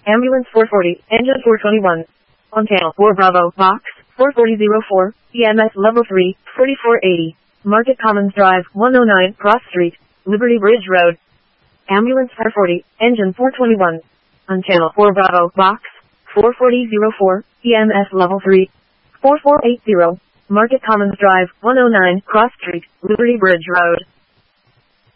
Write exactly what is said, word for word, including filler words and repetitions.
Ambulance four forty, engine four twenty-one. On channel four Bravo, box four forty oh four, E M S level three, forty-four eighty. Market Commons Drive, one oh nine, Cross Street, Liberty Bridge Road. Ambulance four forty, engine four twenty-one. On channel four Bravo, box four forty oh four, E M S level three, forty-four eighty. Market Commons Drive, one oh nine, Cross Street, Liberty Bridge Road.